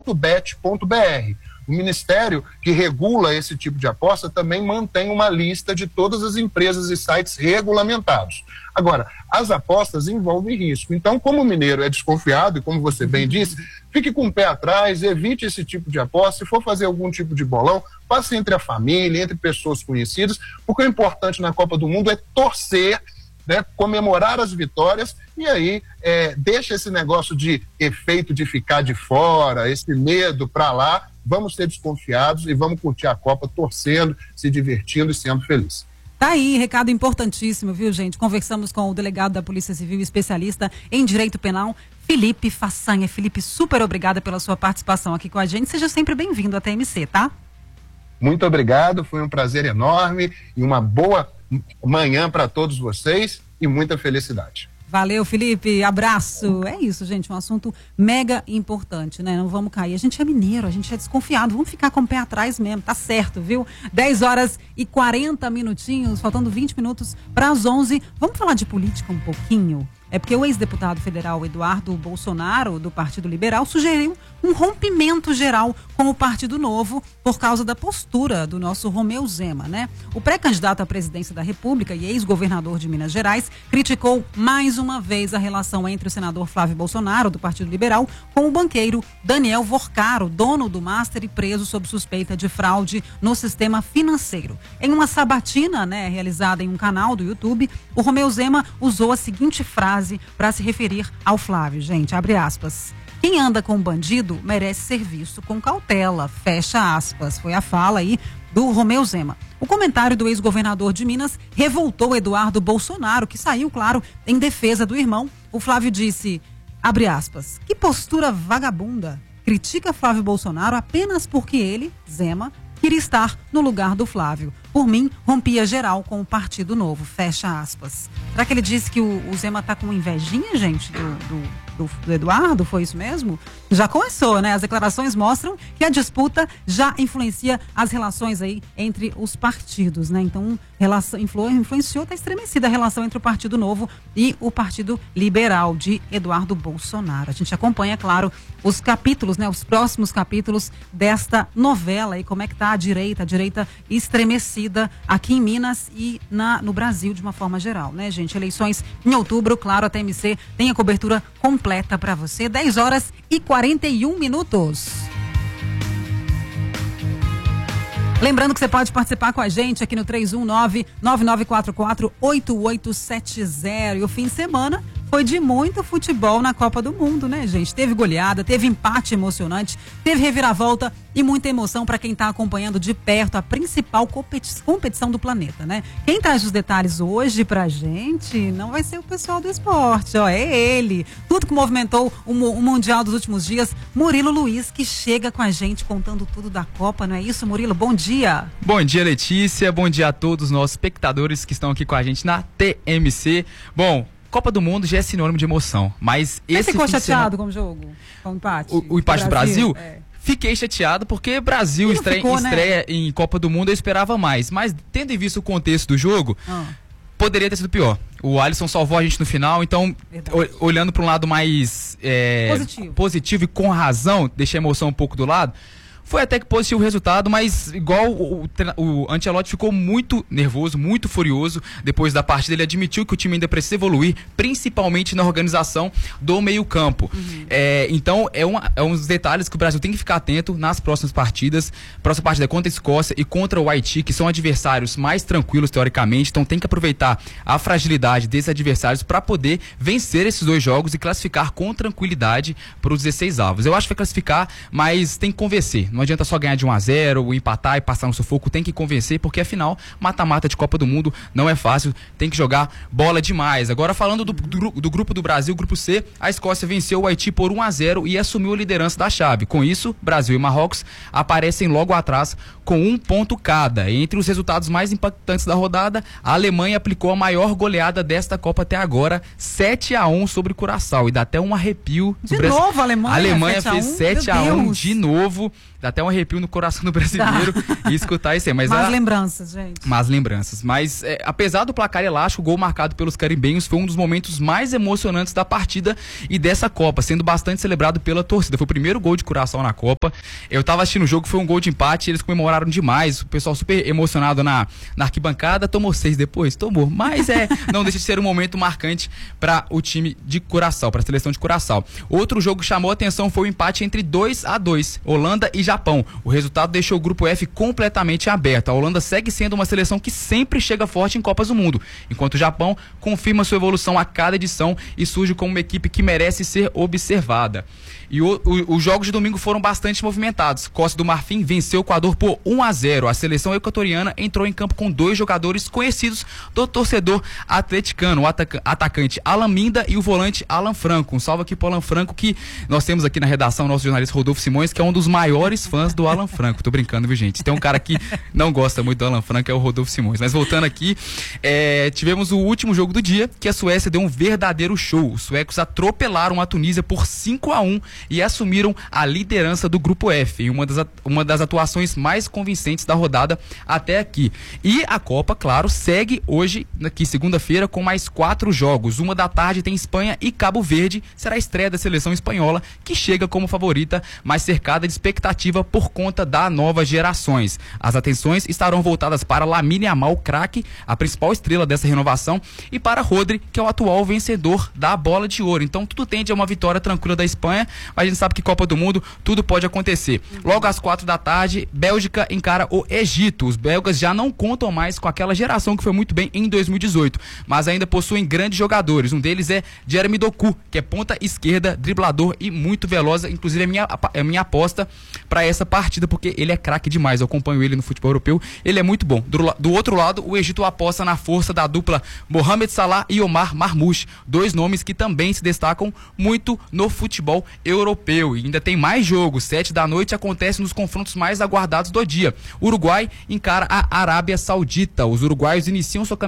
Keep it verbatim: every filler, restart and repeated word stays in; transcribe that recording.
ponto bet ponto b r. O Ministério que regula esse tipo de aposta também mantém uma lista de todas as empresas e sites regulamentados. Agora, as apostas envolvem risco. Então, como o mineiro é desconfiado, e como você bem disse, fique com o pé atrás, evite esse tipo de aposta. Se for fazer algum tipo de bolão, faça entre a família, entre pessoas conhecidas, porque o importante na Copa do Mundo é torcer, né, comemorar as vitórias, e aí é, deixa esse negócio de efeito de ficar de fora, esse medo para lá. Vamos ser desconfiados e vamos curtir a Copa torcendo, se divertindo e sendo felizes. Tá aí, recado importantíssimo, viu, gente? Conversamos com o delegado da Polícia Civil, especialista em Direito Penal, Felipe Façanha. Felipe, super obrigada pela sua participação aqui com a gente. Seja sempre bem-vindo à T M C, tá? Muito obrigado, foi um prazer enorme e uma boa manhã para todos vocês e muita felicidade. Valeu, Felipe, abraço. É isso, gente, um assunto mega importante, né? Não vamos cair. A gente é mineiro, a gente é desconfiado, vamos ficar com o pé atrás mesmo, tá certo, viu? dez horas e quarenta minutinhos, faltando vinte minutos para as onze. Vamos falar de política um pouquinho? É porque o ex-deputado federal Eduardo Bolsonaro, do Partido Liberal, sugeriu um rompimento geral com o Partido Novo por causa da postura do nosso Romeu Zema, né? O pré-candidato à presidência da República e ex-governador de Minas Gerais criticou mais uma vez a relação entre o senador Flávio Bolsonaro, do Partido Liberal, com o banqueiro Daniel Vorcaro, dono do Master e preso sob suspeita de fraude no sistema financeiro. Em uma sabatina, né, realizada em um canal do YouTube, o Romeu Zema usou a seguinte frase para se referir ao Flávio, gente, abre aspas. Quem anda com bandido merece ser visto com cautela, fecha aspas. Foi a fala aí do Romeu Zema. O comentário do ex-governador de Minas revoltou Eduardo Bolsonaro, que saiu, claro, em defesa do irmão. O Flávio disse, abre aspas, que postura vagabunda. Critica Flávio Bolsonaro apenas porque ele, Zema, queria estar no lugar do Flávio. Por mim, rompia geral com o Partido Novo, fecha aspas. Será que ele disse que o, o Zema tá com invejinha, gente, do, do, do, do Eduardo? Foi isso mesmo? Já começou, né? As declarações mostram que a disputa já influencia as relações aí entre os partidos, né? Então, relação, influ, influenciou, tá estremecida a relação entre o Partido Novo e o Partido Liberal de Eduardo Bolsonaro. A gente acompanha, claro, os capítulos, né? Os próximos capítulos desta novela e como é que tá a direita, a direita estremecida aqui em Minas e na, no Brasil de uma forma geral, né, gente? Eleições em outubro, claro, a T M C tem a cobertura completa para você. dez horas e quarenta e um minutos. Lembrando que você pode participar com a gente aqui no três um nove, nove nove quatro quatro, oito oito sete zero. E o fim de semana foi de muito futebol na Copa do Mundo, né, gente? Teve goleada, teve empate emocionante, teve reviravolta e muita emoção para quem está acompanhando de perto a principal competi- competição do planeta, né? Quem traz os detalhes hoje pra gente não vai ser o pessoal do esporte, ó, é ele. Tudo que movimentou o, o Mundial dos últimos dias, Murilo Luiz, que chega com a gente contando tudo da Copa, não é isso, Murilo? Bom dia. Bom dia, Letícia, bom dia a todos os nossos espectadores que estão aqui com a gente na T M C. Bom, Copa do Mundo já é sinônimo de emoção, mas Você esse ficou fim de chateado semana... com o jogo? Com o empate? O, o empate do Brasil? Brasil? É. Fiquei chateado porque Brasil estreia, ficou, estreia né? em Copa do Mundo, eu esperava mais. Mas tendo em vista o contexto do jogo, Ah. poderia ter sido pior. O Alisson salvou a gente no final, então, o, olhando para um lado mais é, positivo. positivo e com razão, deixei a emoção um pouco do lado, foi até que positivo o resultado, mas igual o, o, o Ancelotti ficou muito nervoso, muito furioso depois da partida. Ele admitiu que o time ainda precisa evoluir, principalmente na organização do meio campo. Uhum. É, então, é, uma, é uns detalhes que o Brasil tem que ficar atento nas próximas partidas. Próxima partida é contra a Escócia e contra o Haiti, que são adversários mais tranquilos, teoricamente. Então, tem que aproveitar a fragilidade desses adversários para poder vencer esses dois jogos e classificar com tranquilidade para os dezesseis avos. Eu acho que vai classificar, mas tem que convencer. Não adianta só ganhar de um a zero, empatar e passar no sufoco, tem que convencer, porque afinal, mata-mata de Copa do Mundo não é fácil, tem que jogar bola demais. Agora falando do, do, do grupo do Brasil, grupo C, a Escócia venceu o Haiti por um a zero e assumiu a liderança da chave. Com isso, Brasil e Marrocos aparecem logo atrás com um ponto cada. Entre os resultados mais impactantes da rodada, a Alemanha aplicou a maior goleada desta Copa até agora, sete a um sobre Curaçao, e dá até um arrepio. De novo a Alemanha? A Alemanha fez sete a um de novo. Dá Dá até um arrepio no coração do brasileiro e escutar isso aí. Mas Más a... lembranças, gente. Más lembranças. Mas é, apesar do placar elástico, o gol marcado pelos caribenhos foi um dos momentos mais emocionantes da partida e dessa Copa, sendo bastante celebrado pela torcida. Foi o primeiro gol de Curaçao na Copa. Eu tava assistindo o jogo, foi um gol de empate, eles comemoraram demais. O pessoal super emocionado na, na arquibancada. Tomou seis depois? Tomou. Mas é, não deixa de ser um momento marcante para o time de Curaçao, para a seleção de Curaçao. Outro jogo que chamou a atenção foi o empate entre dois a dois, Holanda e Japão. O resultado deixou o grupo F completamente aberto. A Holanda segue sendo uma seleção que sempre chega forte em Copas do Mundo, enquanto o Japão confirma sua evolução a cada edição e surge como uma equipe que merece ser observada. E o, o, os jogos de domingo foram bastante movimentados. Costa do Marfim venceu o Equador por um a zero. A seleção equatoriana entrou em campo com dois jogadores conhecidos do torcedor atleticano, o ataca, atacante Alan Minda e o volante Alan Franco. Um salve aqui pro Alan Franco, que nós temos aqui na redação o nosso jornalista Rodolfo Simões, que é um dos maiores fãs do Alan Franco. Tô brincando, viu, gente? Tem um cara que não gosta muito do Alan Franco, é o Rodolfo Simões. Mas voltando aqui, é, tivemos o último jogo do dia, que a Suécia deu um verdadeiro show. Os suecos atropelaram a Tunísia por cinco a um e assumiram a liderança do grupo F, em uma das, uma das atuações mais convincentes da rodada até aqui. E a Copa, claro, segue hoje, aqui segunda-feira, com mais quatro jogos. Uma da tarde tem Espanha e Cabo Verde, será a estreia da seleção espanhola, que chega como favorita, mas cercada de expectativa por conta das novas gerações. As atenções estarão voltadas para Lamine Yamal, craque, a principal estrela dessa renovação, e para Rodri, que é o atual vencedor da Bola de Ouro. Então tudo tende a uma vitória tranquila da Espanha, mas a gente sabe que Copa do Mundo tudo pode acontecer. Logo às quatro da tarde, Bélgica encara o Egito. Os belgas já não contam mais com aquela geração que foi muito bem em dois mil e dezoito, mas ainda possuem grandes jogadores. Um deles é Jeremy Doku, que é ponta esquerda, driblador e muito veloz. Inclusive é minha, é minha aposta para essa partida, porque ele é craque demais. Eu acompanho ele no futebol europeu, ele é muito bom. Do, do outro lado, o Egito aposta na força da dupla Mohamed Salah e Omar Marmoush, dois nomes que também se destacam muito no futebol europeu. E ainda tem mais jogos. Sete da noite acontece nos confrontos mais aguardados do dia. Uruguai encara a Arábia Saudita. Os uruguaios iniciam sua